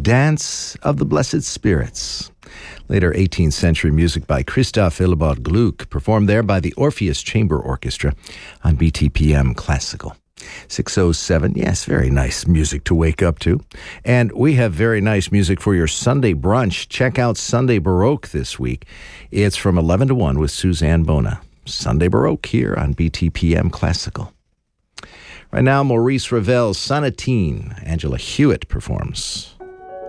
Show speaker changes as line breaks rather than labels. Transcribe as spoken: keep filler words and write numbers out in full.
Dance of the Blessed Spirits. Later eighteenth century music by Christoph Willibald Gluck, performed there by the Orpheus Chamber Orchestra on B T P M Classical. six oh seven, yes, very nice music to wake up to. And we have very nice music for your Sunday brunch. Check out Sunday Baroque this week. It's from eleven to one with Suzanne Bona. Sunday Baroque here on B T P M Classical. Right now, Maurice Ravel's Sonatine. Angela Hewitt performs.